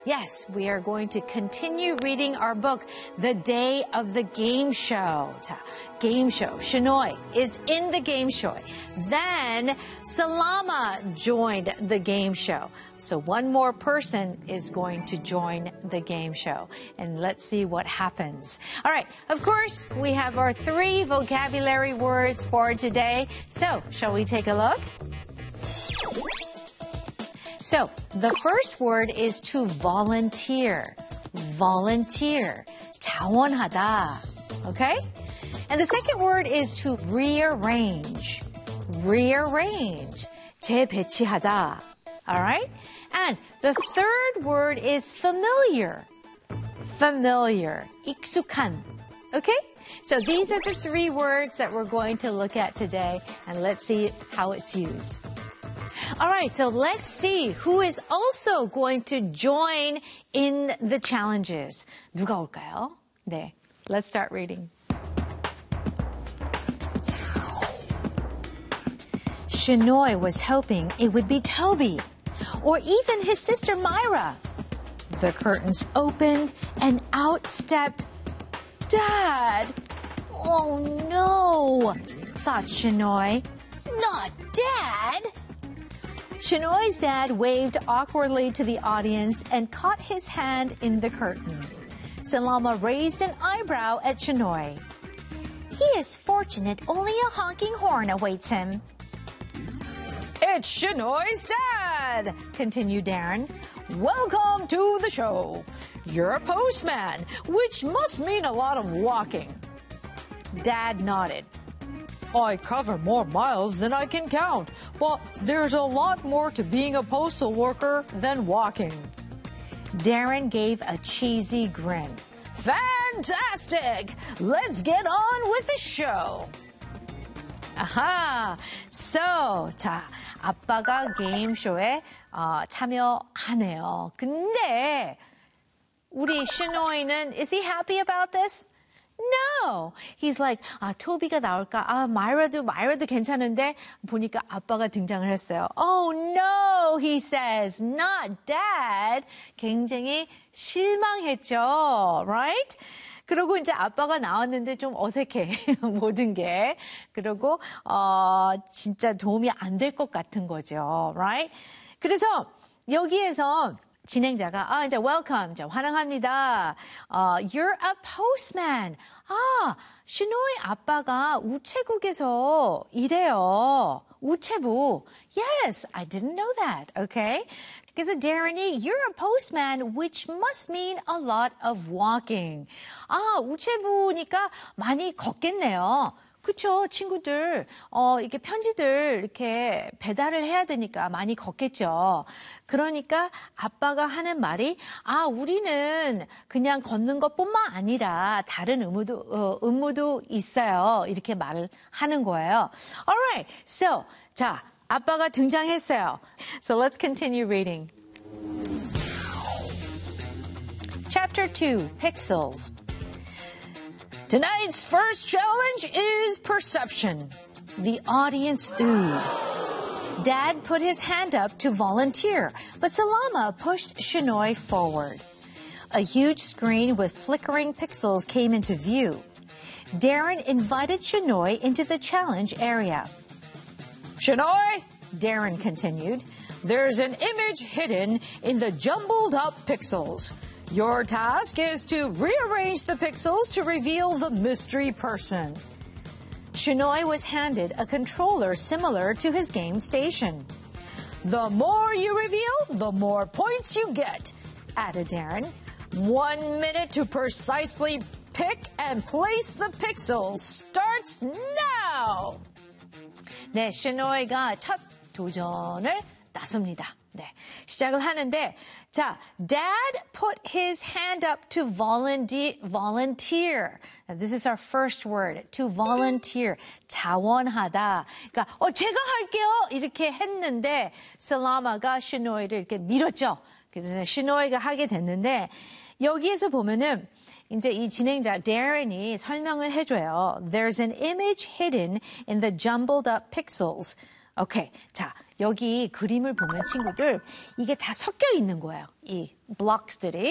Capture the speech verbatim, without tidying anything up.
Yes, we are going to continue reading our book, The Day of the Game Show. 자, game show. Shinoy is in the game show. Then Salama joined the game show. So one more person is going to join the game show. And let's see what happens. All right. Of course, we have our three vocabulary words for today. So, shall we take a look? So, the first word is to volunteer. Volunteer. 자원하다. Okay? And the second word is to rearrange. Rearrange. 재배치하다. All right? And the third word is familiar. Familiar. 익숙한. Okay? So these are the three words that we're going to look at today, and let's see how it's used. All right, so let's see who is also going to join in the challenges. 누가 올까요? 네, let's start reading. Shinoy was hoping it would be Toby, or even his sister Myra. The curtains opened and out stepped Dad. Oh no, thought Shinoy. Not Dad! Shinoy's dad waved awkwardly to the audience and caught his hand in the curtain. Salama raised an eyebrow at Shinoy. He is fortunate only a honking horn awaits him. It's Shinoy's dad, continued Darren. Welcome to the show. You're a postman, which must mean a lot of walking. Dad nodded. I cover more miles than I can count, but there's a lot more to being a postal worker than walking. Darren gave a cheesy grin. Fantastic! Let's get on with the show. 아하, so, 자, 아빠가 게임쇼에 어, 참여하네요. 근데 우리 신호이는, is he happy about this? No. He's like, 아, 토비가 나올까? 아, 마이라도, 마이라도 괜찮은데? 보니까 아빠가 등장을 했어요. Oh, no, he says, not dad. 굉장히 실망했죠. Right? 그리고 이제 아빠가 나왔는데 좀 어색해. 모든 게. 그리고, 어, 진짜 도움이 안 될 것 같은 거죠. Right? 그래서 여기에서 진행자가 아 이제 welcome, 이제 환영합니다. Uh, you're a postman. 아, 신호의 아빠가 우체국에서 일해요. 우체부. Yes, I didn't know that. Okay. 그래서 Darren이 you're a postman, which must mean a lot of walking. 아, 우체부니까 많이 걷겠네요. 그쵸, 친구들. 어, 이렇게 편지들 이렇게 배달을 해야 되니까 많이 걷겠죠. 그러니까 아빠가 하는 말이, 아, 우리는 그냥 걷는 것뿐만 아니라 다른 의무도, 어, 의무도 있어요. 이렇게 말을 하는 거예요. Alright, so, 자, 아빠가 등장했어요. So let's continue reading. Chapter two, Pixels. Tonight's first challenge is perception. The audience oohed. Dad put his hand up to volunteer, but Salama pushed Shinoy forward. A huge screen with flickering pixels came into view. Darren invited Shinoy into the challenge area. Shinoy, Darren continued, there's an image hidden in the jumbled up pixels. Your task is to rearrange the pixels to reveal the mystery person. Shinoy was handed a controller similar to his game station. The more you reveal, the more points you get, added Darren. One minute to precisely pick and place the pixels starts now. 네, Shinoy가 첫 도전을 나섭니다. 네, 시작을 하는데, 자, Dad put his hand up to volunteer. volunteer. Now, this is our first word, to volunteer. 자원하다. 그러니까, 어, 제가 할게요. 이렇게 했는데, Salama가 Shinoy를 이렇게 밀었죠. 그래서 Shinoy가 하게 됐는데, 여기에서 보면은, 이제 이 진행자 Darren이 설명을 해줘요. There's an image hidden in the jumbled up pixels. 오케이, 자, 여기 그림을 보면 친구들 이게 다 섞여 있는 거예요. 이 blocks들이.